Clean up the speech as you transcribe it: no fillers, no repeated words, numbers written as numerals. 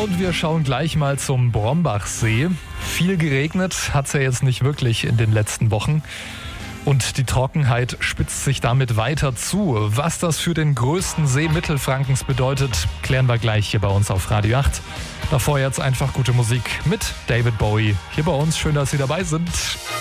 und wir schauen gleich mal zum Brombachsee. Viel geregnet hat es ja jetzt nicht wirklich in den letzten Wochen. Und die Trockenheit spitzt sich damit weiter zu. Was das für den größten See Mittelfrankens bedeutet, klären wir gleich hier bei uns auf Radio 8. Davor jetzt einfach gute Musik mit David Bowie. Hier bei uns, schön, dass Sie dabei sind.